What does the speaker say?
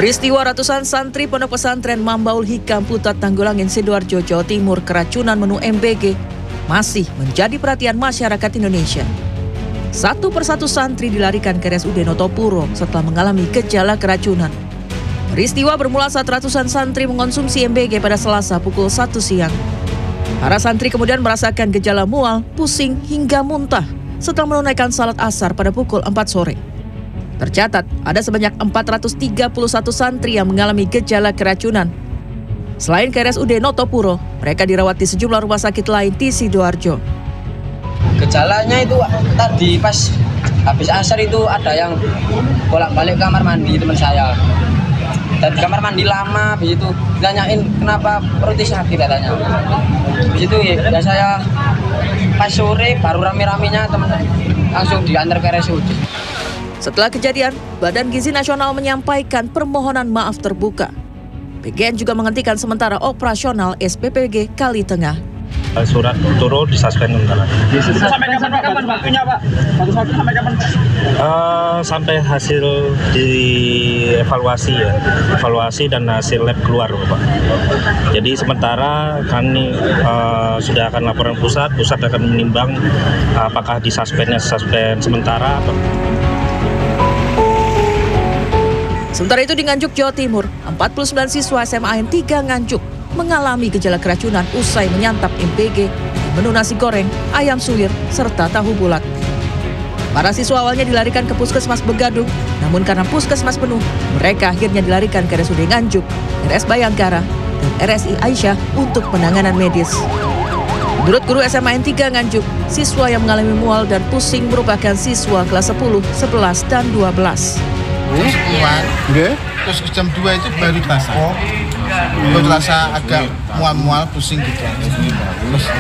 Peristiwa ratusan santri Pondok Pesantren Mambaul Hikam Putat Tanggulangin, Sidoarjo, Jawa Timur keracunan menu MBG masih menjadi perhatian masyarakat Indonesia. Satu persatu santri dilarikan ke RSUD Notopuro setelah mengalami gejala keracunan. Peristiwa bermula saat ratusan santri mengonsumsi MBG pada Selasa pukul 1 siang. Para santri kemudian merasakan gejala mual, pusing, hingga muntah setelah menunaikan salat asar pada pukul 4 sore. Tercatat, ada sebanyak 431 santri yang mengalami gejala keracunan. Selain ke RSUD Notopuro, mereka dirawat di sejumlah rumah sakit lain di Sidoarjo. Gejalanya itu tadi pas habis asar itu ada yang bolak-balik kamar mandi teman saya. Dan di kamar mandi lama, habis itu ditanyain kenapa perutnya sakit katanya. Habis itu ya saya pas sore baru rame-ramenya teman langsung diantar ke RSUD. Setelah kejadian, Badan Gizi Nasional menyampaikan permohonan maaf terbuka. PGN juga menghentikan sementara operasional SPPG Kali Tengah. Surat turun disuspend sementara. Sampai kapan Pak? Waktunya Pak? Satu-satu sampai kapan? Sampai hasil dievaluasi ya, evaluasi dan hasil lab keluar Pak. Jadi sementara kami sudah akan laporan pusat akan menimbang apakah disuspend sementara atau. Sementara itu di Nganjuk, Jawa Timur, 49 siswa SMA N 3 Nganjuk mengalami gejala keracunan usai menyantap MBG, menu nasi goreng, ayam suwir, serta tahu bulat. Para siswa awalnya dilarikan ke Puskesmas Begadung, namun karena puskesmas penuh, mereka akhirnya dilarikan ke RSUD Nganjuk, RS Bayangkara, dan RSI Aisyah untuk penanganan medis. Menurut guru SMA N 3 Nganjuk, siswa yang mengalami mual dan pusing merupakan siswa kelas 10, 11, dan 12. Terus keluar, terus jam 2 itu baru terasa. Baru terasa agak mual-mual, pusing gitu. Terus